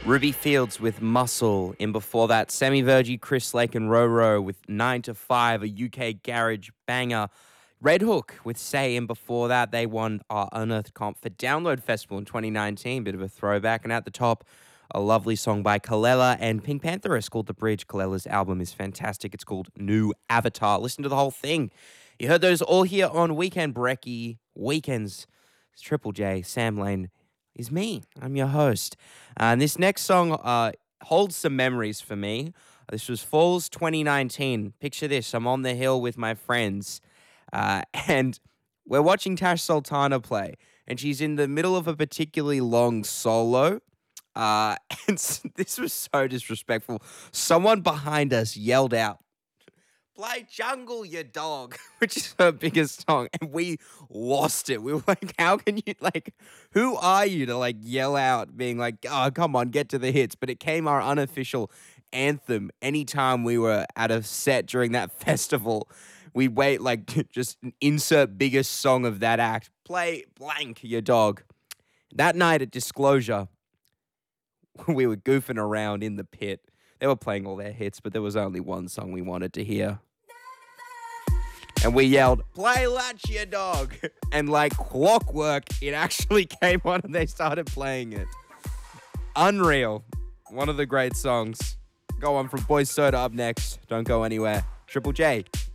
Ruby Fields with Muscle. In before that, Sammy Virgie, Chris Lake and Roro with 9 to 5, a UK garage banger. Red Hook with Say. And before that, they won our Unearthed comp for Download Festival in 2019. Bit of a throwback. And at the top, a lovely song by Kalela and Pink Pantheress called The Bridge. Kalela's album is fantastic. It's called New Avatar. Listen to the whole thing. You heard those all here on Weekend Brekkie. Weekends. It's Triple J, Sam Lane is me. I'm your host. And this next song holds some memories for me. This was Falls 2019. Picture this. I'm on the hill with my friends. And we're watching Tash Sultana play. And she's in the middle of a particularly long solo. And this was so disrespectful. Someone behind us yelled out, "Play Jungle, you dog," which is her biggest song. And we lost it. We were like, how can you, like, who are you to, like, yell out being like, oh, come on, get to the hits. But it came our unofficial anthem anytime we were at a set during that festival. We'd wait, like, just insert biggest song of that act. Play blank, your dog. That night at Disclosure, we were goofing around in the pit. They were playing all their hits, but there was only one song we wanted to hear. And we yelled, "Play Latch, you dog." And like clockwork, it actually came on and they started playing it. Unreal. One of the great songs. Go on from Boys Soda up next. Don't go anywhere. Triple J.